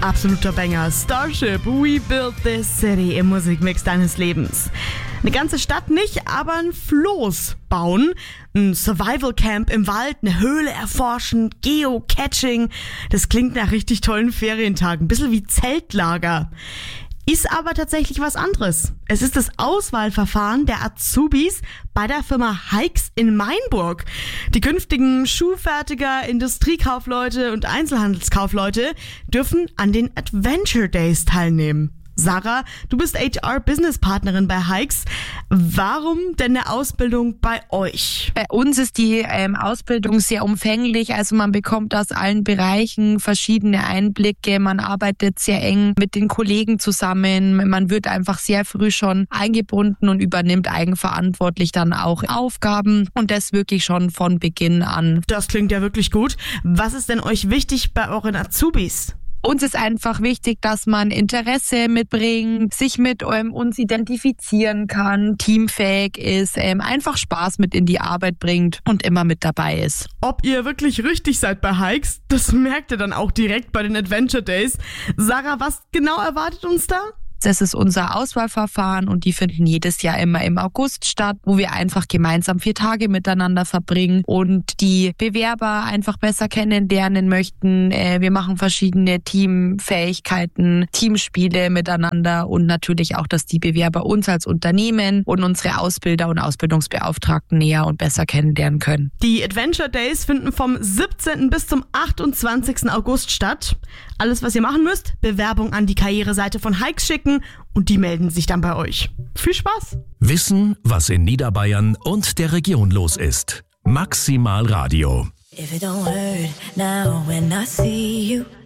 Absoluter Banger. Starship, We Built This City im Musikmix deines Lebens. Eine ganze Stadt nicht, aber ein Floß bauen. Ein Survival Camp im Wald, eine Höhle erforschen, Geocaching. Das klingt nach richtig tollen Ferientagen. Ein bisschen wie Zeltlager. Ist aber tatsächlich was anderes. Es ist das Auswahlverfahren der Azubis bei der Firma Hikes in Mainburg. Die künftigen Schuhfertiger, Industriekaufleute und Einzelhandelskaufleute dürfen an den Adventure Days teilnehmen. Sarah, du bist HR-Business-Partnerin bei Hikes. Warum denn eine Ausbildung bei euch? Bei uns ist die Ausbildung sehr umfänglich. Also man bekommt aus allen Bereichen verschiedene Einblicke. Man arbeitet sehr eng mit den Kollegen zusammen. Man wird einfach sehr früh schon eingebunden und übernimmt eigenverantwortlich dann auch Aufgaben. Und das wirklich schon von Beginn an. Das klingt ja wirklich gut. Was ist denn euch wichtig bei euren Azubis? Uns ist einfach wichtig, dass man Interesse mitbringt, sich mit uns identifizieren kann, teamfähig ist, einfach Spaß mit in die Arbeit bringt und immer mit dabei ist. Ob ihr wirklich richtig seid bei Hikes, das merkt ihr dann auch direkt bei den Adventure Days. Sarah, was genau erwartet uns da? Das ist unser Auswahlverfahren und die finden jedes Jahr immer im August statt, wo wir einfach gemeinsam 4 Tage miteinander verbringen und die Bewerber einfach besser kennenlernen möchten. Wir machen verschiedene Teamfähigkeiten, Teamspiele miteinander und natürlich auch, dass die Bewerber uns als Unternehmen und unsere Ausbilder und Ausbildungsbeauftragten näher und besser kennenlernen können. Die Adventure Days finden vom 17. bis zum 28. August statt. Alles, was ihr machen müsst, Bewerbung an die Karriereseite von Hikes schicken und die melden sich dann bei euch. Viel Spaß! Wissen, was in Niederbayern und der Region los ist. Maximal Radio. If it don't hurt now when I see you